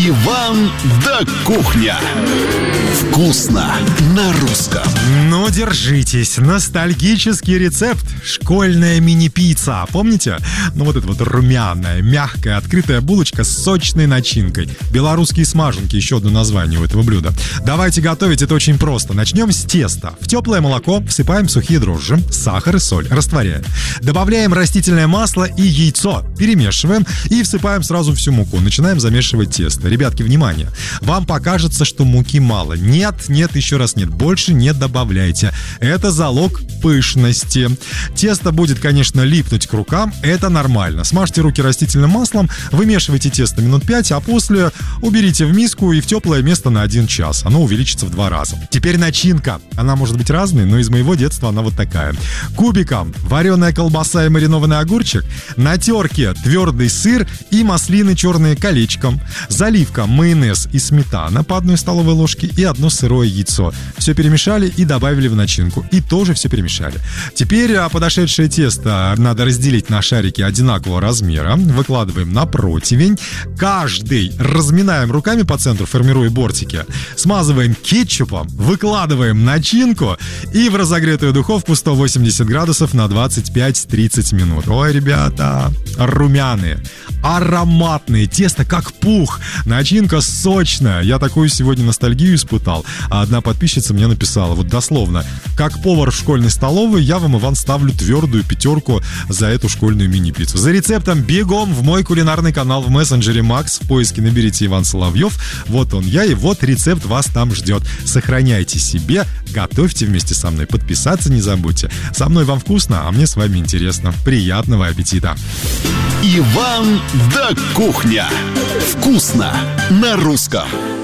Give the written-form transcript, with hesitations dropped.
Иван да кухня. Вкусно на русском. Ну, держитесь. Ностальгический рецепт. Школьная мини-пицца. Помните? Ну, вот эта вот румяная, мягкая, открытая булочка с сочной начинкой. Белорусские смаженки. Еще одно название у этого блюда. Давайте готовить. Это очень просто. Начнем с теста. В теплое молоко всыпаем сухие дрожжи, сахар и соль. Растворяем. Добавляем растительное масло и яйцо. Перемешиваем и всыпаем сразу всю муку. Начинаем замешивать тесто. Ребятки, внимание. Вам покажется, что муки мало. Нет, еще раз нет. Больше не добавляйте. Это залог пышности. Тесто будет, конечно, липнуть к рукам. Это нормально. Смажьте руки растительным маслом, вымешивайте тесто минут 5, а после уберите в миску и в теплое место на 1 час. Оно увеличится в 2 раза. Теперь начинка. Она может быть разной, но из моего детства она вот такая. Кубиком вареная колбаса и маринованный огурчик. На терке твердый сыр и маслины черные колечком. Заливка майонез и сметана по 1 столовой ложке и 1 сырое яйцо. Все перемешали и добавили в начинку. И тоже все перемешали. Теперь подошедшее тесто надо разделить на шарики одинакового размера. Выкладываем на противень. Каждый разминаем руками по центру, формируя бортики. Смазываем кетчупом, выкладываем начинку и в разогретую духовку 180 градусов на 25-30 минут. Ой, ребята, румяные, ароматные, тесто как пух, начинка сочная. Я такую сегодня ностальгию испытал. А одна подписчица мне написала, вот дословно: как повар в школьной столовой, я вам, Иван, ставлю твердую 5 за эту школьную мини-пиццу. За рецептом бегом в мой кулинарный канал в мессенджере Макс. В поиске наберите Иван Соловьев. Вот он я, и вот рецепт вас там ждет. Сохраняйте себе, готовьте вместе со мной. Подписаться не забудьте. Со мной вам вкусно, а мне с вами интересно. Приятного аппетита. Иван да кухня. Вкусно на русском.